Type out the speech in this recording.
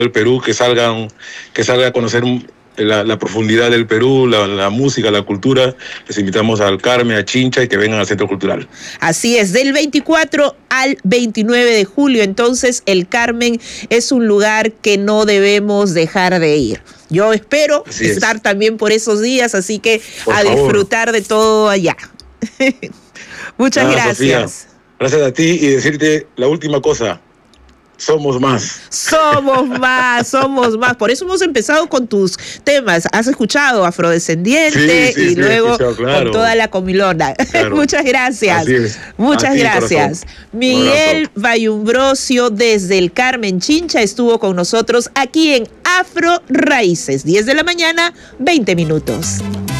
del Perú, que salga a conocer la profundidad del Perú, la música, la cultura. Les invitamos al Carmen, a Chincha, y que vengan al Centro Cultural. Así es, del 24 al 29 de julio, entonces el Carmen es un lugar que no debemos dejar de ir. Yo espero estar también por esos días, así que a disfrutar de todo allá. Muchas gracias. Sofía, gracias a ti, y decirte la última cosa. Somos más. Somos más, somos más. Por eso hemos empezado con tus temas. Has escuchado Afrodescendiente y luego con toda la comilona. Claro. Muchas gracias. Muchas gracias. Corazón. Miguel Bayumbrosio desde el Carmen Chincha estuvo con nosotros aquí en Afro Raíces. 10 de la mañana, 20 minutos.